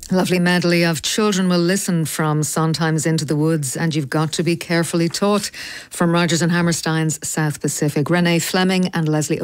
Lovely medley of Children Will Listen from Sondheim's Into the Woods and You've Got to Be Carefully Taught from Rodgers and Hammerstein's South Pacific. Renee Fleming and Leslie